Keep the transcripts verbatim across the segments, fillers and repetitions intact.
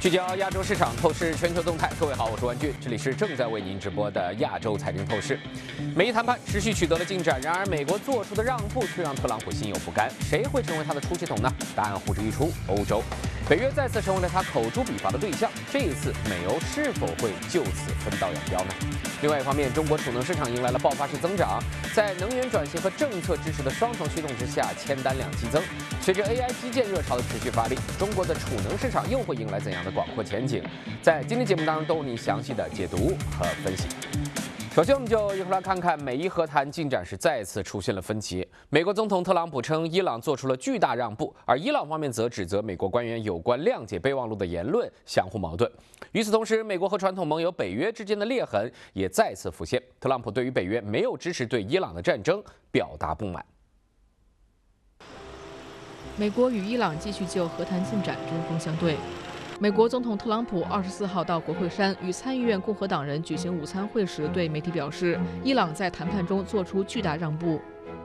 聚焦亚洲市场，透视全球动态。各位好，我是万俊，这里是正在为您直播的亚洲财经透视。美伊谈判持续取得了进展，然而美国做出的让步却让特朗普心有不甘。谁会成为他的出气筒呢？答案呼之欲出，欧洲。北约再次成为了他口诛笔伐的对象，这一次美欧是否会就此分道扬镳呢？另外一方面，中国储能市场迎来了爆发式增长，在能源转型和政策支持的双重驱动之下，签单量激增。随着 A I 基建热潮的持续发力，中国的储能市场又会迎来怎样的广阔前景？在今天节目当中都为您详细的解读和分析。首先，我们就一块来看看美伊和谈进展时再次出现了分歧。美国总统特朗普称伊朗做出了巨大让步，而伊朗方面则指责美国官员有关谅解备忘录的言论相互矛盾。与此同时，美国和传统盟友北约之间的裂痕也再次浮现。特朗普对于北约没有支持对伊朗的战争表达不满。 美国与伊朗继续就和谈进展针锋相对。美国总统特朗普二十四号到国会山与参议院共和党人举行午餐会时，对媒体表示，伊朗在谈判中做出巨大让步。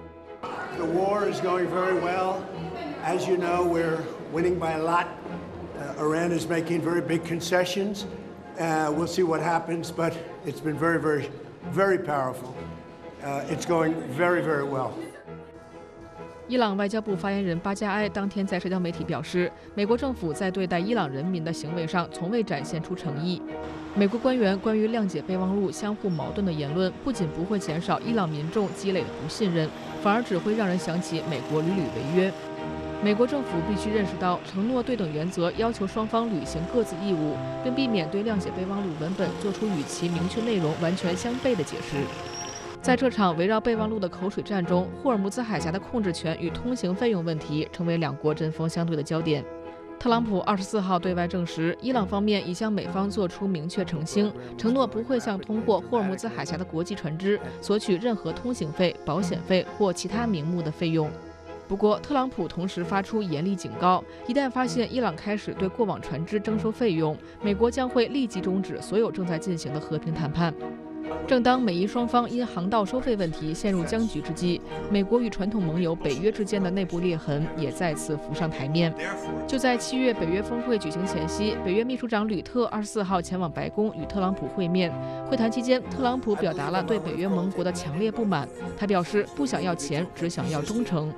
The war is going very well. As you know, we're winning by a lot. Uh, Iran is making very big concessions. Uh, we'll see what happens, but it's been very, very, very powerful. Uh, it's going very, very well. 伊朗外交部发言人巴加埃当天在社交媒体表示，美国政府在对待伊朗人民的行为上从未展现出诚意。美国官员关于谅解备忘录相互矛盾的言论，不仅不会减少伊朗民众积累的不信任，反而只会让人想起美国屡屡违约。美国政府必须认识到，承诺对等原则要求双方履行各自义务，并避免对谅解备忘录文本做出与其明确内容完全相悖的解释。在这场围绕备忘录的口水战中，霍尔木兹海峡的控制权与通行费用问题成为两国针锋相对的焦点。特朗普二十四号对外证实，伊朗方面已向美方做出明确澄清，承诺不会向通过霍尔木兹海峡的国际船只索取任何通行费、保险费或其他名目的费用。不过，特朗普同时发出严厉警告，一旦发现伊朗开始对过往船只征收费用，美国将会立即终止所有正在进行的和平谈判。正当美伊双方因航道收费问题陷入僵局之际，美国与传统盟友北约之间的内部裂痕也再次浮上台面。就在七月北约峰会举行前夕，北约秘书长吕特二十四号前往白宫与特朗普会面。会谈期间，特朗普表达了对北约盟国的强烈不满，他表示不想要钱，只想要忠诚。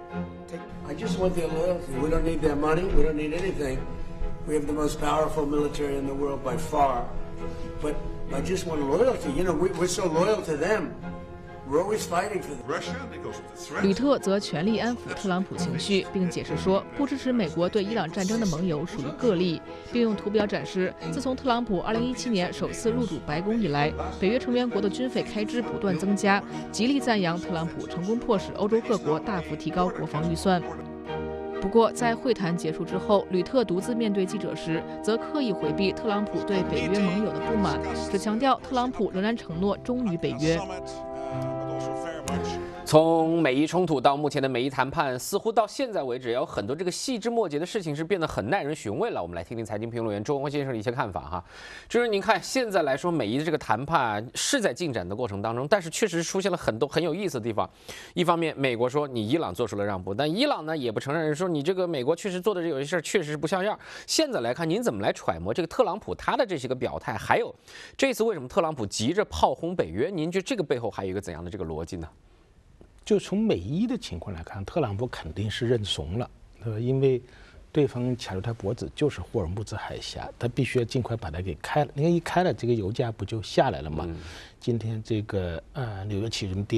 I just want their loyalty. We don't need their money. We don't need anything. We have the most powerful military in the world by far. But I just want loyalty. You know, we, we're so loyal to them. We're always fighting for them. Russia, because of the threat. 吕特则全力安抚特朗普情绪，并解释说，不支持美国对伊朗战争的盟友属于个例，并用图表展示，自从特朗普二零一七年首次入主白宫以来，北约成员国的军费开支不断增加，极力赞扬特朗普成功迫使欧洲各国大幅提高国防预算。不过，在会谈结束之后，吕特独自面对记者时，则刻意回避特朗普对北约盟友的不满，只强调特朗普仍然承诺忠于北约。 从美伊冲突到目前的美伊谈判，似乎到现在为止，有很多这个细枝末节的事情是变得很耐人寻味了。我们来听听财经评论员周文辉先生的一些看法哈。就是您看现在来说，美伊的这个谈判是在进展的过程当中，但是确实出现了很多很有意思的地方。一方面，美国说你伊朗做出了让步，但伊朗呢也不承认，说你这个美国确实做的这有些事儿确实是不像样。现在来看，您怎么来揣摩这个特朗普他的这些个表态？还有这次为什么特朗普急着炮轰北约？您觉得这个背后还有一个怎样的这个逻辑呢？ 就从美伊的情况来看，特朗普肯定是认怂了，对吧？因为对方卡住他脖子就是霍尔木兹海峡，他必须要尽快把它给开了。你看一开了，这个油价不就下来了吗？嗯、今天这个呃纽约期油跌